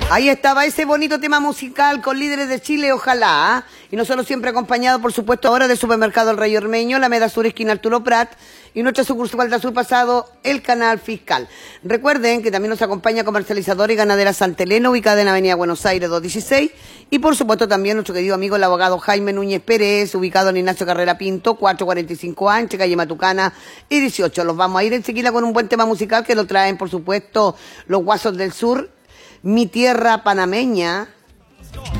Ahí estaba ese bonito tema musical con Líderes de Chile, ojalá. Y nosotros siempre acompañados, por supuesto, ahora de Supermercado El Rey Ormeño, la Meda Sur, esquina Arturo Prat, y nuestra sucursal de Azul Pasado, el Canal Fiscal. Recuerden que también nos acompaña Comercializadora y Ganadera Santa Elena, ubicada en Avenida Buenos Aires 216. Y por supuesto también nuestro querido amigo el abogado Jaime Núñez Pérez, ubicado en Ignacio Carrera Pinto, 445 Anche, calle Matucana y 18. Los vamos a ir enseguida con un buen tema musical que lo traen, por supuesto, los Guasos del Sur. Mi tierra panameña.